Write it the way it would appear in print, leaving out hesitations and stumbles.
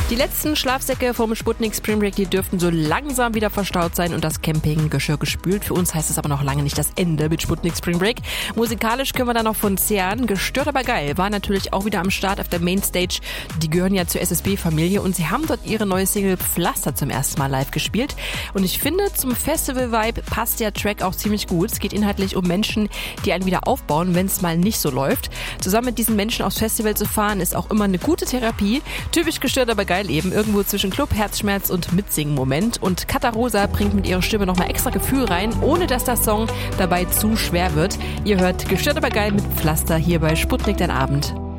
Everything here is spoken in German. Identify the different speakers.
Speaker 1: Die letzten Schlafsäcke vom Sputnik Spring Break, die dürften so langsam wieder verstaut sein und das Campinggeschirr gespült. Für uns heißt es aber noch lange nicht das Ende mit Sputnik Spring Break. Musikalisch können wir dann noch von Cern. Gestört aber geil war natürlich auch wieder am Start auf der Mainstage. Die gehören ja zur SSB-Familie und sie haben dort ihre neue Single Pflaster zum ersten Mal live gespielt. Und ich finde, zum Festival-Vibe passt der Track auch ziemlich gut. Es geht inhaltlich um Menschen, die einen wieder aufbauen, wenn es mal nicht so läuft. Zusammen mit diesen Menschen aufs Festival zu fahren, ist auch immer eine gute Therapie. Typisch gestört aber geil eben, irgendwo zwischen Club, Herzschmerz und Mitsingen-Moment. Und Katha Rosa bringt mit ihrer Stimme nochmal extra Gefühl rein, ohne dass der Song dabei zu schwer wird. Ihr hört Gestört aber geil mit Pflaster hier bei Sputnik dein Abend.